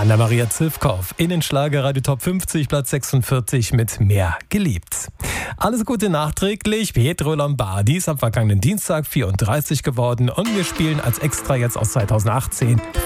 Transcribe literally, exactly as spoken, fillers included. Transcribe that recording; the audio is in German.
Anna-Maria Zivkow in den Schlagerradio Top fünfzig, Platz sechsundvierzig mit Mehr geliebt. Alles Gute nachträglich. Pietro Lombardi ist am vergangenen Dienstag vierunddreißig geworden und wir spielen als Extra jetzt aus zweitausendachtzehn